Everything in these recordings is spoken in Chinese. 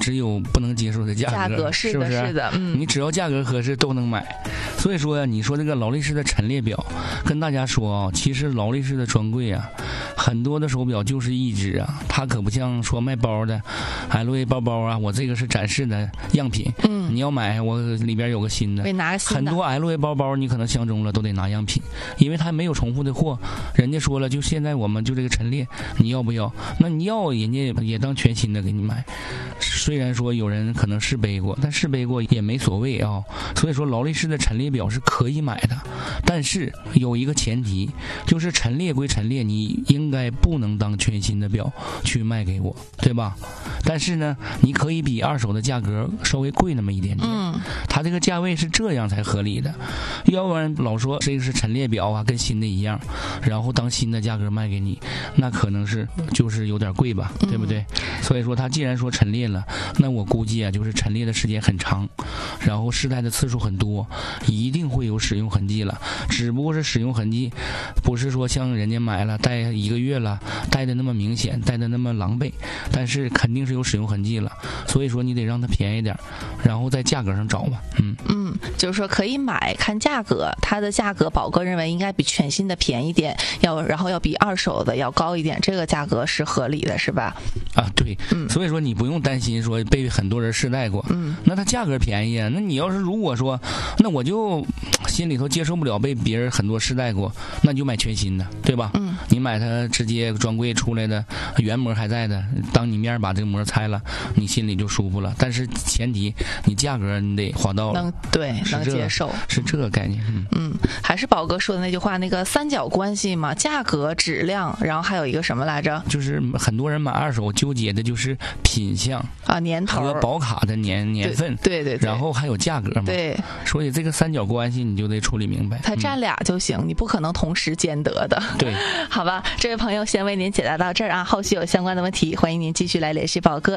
只有不能接受的价格， 是不是？是的， 你只要价格合适都能买。所以说呀，你说这个劳力士的陈列表，跟大家说啊，其实劳力士的专柜啊，很多的手表就是一只啊，它可不像说卖包的 LV 包包啊，我这个是展示的样品，你要买我里边有个新的， 拿个新的。 很多 LV 包包你可能相中了都得拿样品，因为它没有重复的货，人家说了，就现在我们就这个陈列，你要不要？那你要，人家也当全新的给你买。虽然说有人可能试背过，但试背过也没所谓啊。所以说劳力士的陈列表是可以买的，但是有一个前提，就是陈列归陈列，你应该不能当全新的表去卖给我，对吧？但是呢，你可以比二手的价格稍微贵那么一点点，它这个价位是这样才合理的。要不然老说这个是陈列表啊，跟新的一样，然后当新的价格卖给你，那可能是就是有点贵吧，对不对？所以说他既然说陈列了，那我估计啊，就是陈列的时间很长，然后试戴的次数很多，一定会有使用痕迹了。只不过是使用痕迹，不是说像人家买了戴1个月了，戴的那么明显，戴的那么狼狈，但是肯定是有使用痕迹了。所以说你得让它便宜点，然后在价格上找吧。 就是说可以买，看价格，它的价格宝哥认为应该比全新的便宜点，然后要比二手的要高一点，这个价格是合理的，是吧？ 啊，对，所以说你不用担心说被很多人试戴过，那它价格便宜啊。那你要是如果说，那我就心里头接受不了被别人很多试戴过，那你就买全新的，对吧？你买它直接专柜出来的原模还在的，当你面把这个膜拆了，你心里就舒服了。但是前提你价格你得划到了， 能接受， 是这个概念。 还是宝哥说的那句话，那个三角关系嘛，价格、质量，然后还有一个什么来着？ 就是很多人买二手纠结的就是品相啊、年头和保卡的年份， 对， 然后还有价格嘛。 对， 所以这个三角关系你就得处理明白。 它占俩就行，你不可能同时兼得的。 对， 好吧，这位朋友先为您解答到这儿啊，后续有相关的问题，欢迎您继续来联系宝哥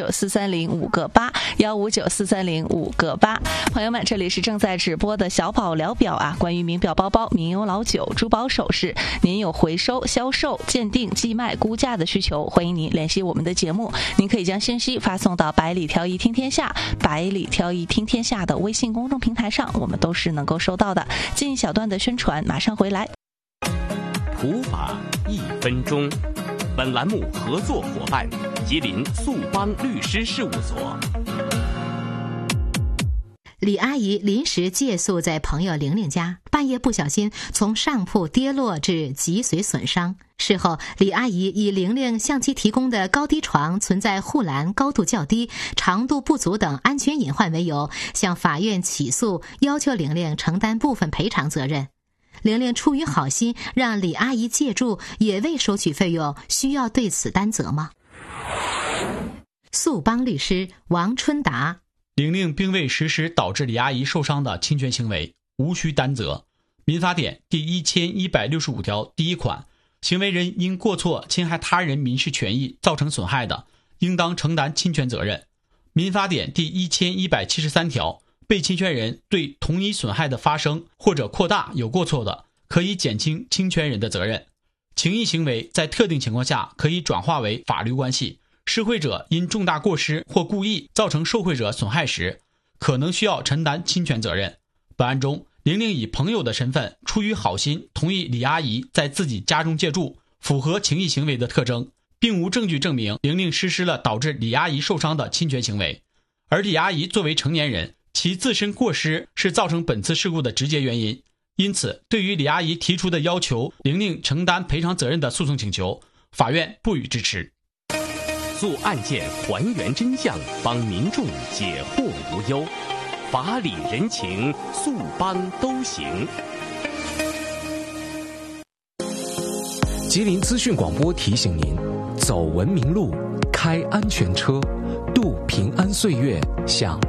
1594305个8，1594305个8。朋友们，这里是正在直播的小宝聊表啊，关于名表、包包、名优老酒、珠宝首饰，您有回收、销售、鉴定、寄卖、估价的需求，欢迎您联系我们的节目。您可以将信息发送到百里挑一听天下、百里挑一听天下的微信公众平台上，我们都是能够收到的。进一小段的宣传，马上回来。 普法1分钟，本栏目合作伙伴吉林速邦律师事务所。 李阿姨临时借宿在朋友玲玲家，半夜不小心从上铺跌落致脊髓损伤。事后，李阿姨以玲玲向其提供的高低床存在护栏高度较低、长度不足等安全隐患为由，向法院起诉，要求玲玲承担部分赔偿责任。玲玲出于好心让李阿姨借住，也未收取费用，需要对此担责吗？速邦律师王春达。 玲玲并未实施导致李阿姨受伤的侵权行为，无需担责。民法典第1165条第1款，行为人因过错侵害他人民事权益造成损害的，应当承担侵权责任。民法典第1173条，被侵权人对同一损害的发生或者扩大有过错的，可以减轻侵权人的责任。情谊行为在特定情况下可以转化为法律关系。施惠者因重大过失或故意造成受惠者损害时，可能需要承担侵权责任。本案中，玲玲以朋友的身份，出于好心同意李阿姨在自己家中借住，符合情谊行为的特征，并无证据证明玲玲实施了导致李阿姨受伤的侵权行为。而李阿姨作为成年人，其自身过失是造成本次事故的直接原因，因此对于李阿姨提出的要求玲玲承担赔偿责任的诉讼请求，法院不予支持。 做案件还原真相，帮民众解惑无忧，法理人情，速邦都行。 吉林资讯广播提醒您：走文明路，开安全车，度平安岁月，享